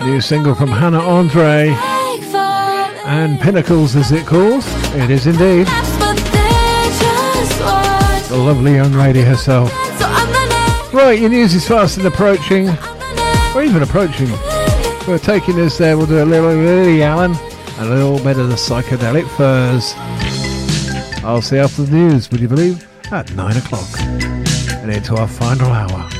New single from Hannah Andre and Pinnacles, as it calls. It is indeed. The lovely young lady herself. Right, your news is fast and approaching, or even approaching. We're taking us there. We'll do a little Lily Allen and a little bit of the Psychedelic Furs. I'll see you after the news, would you believe? At 9 o'clock. And into our final hour.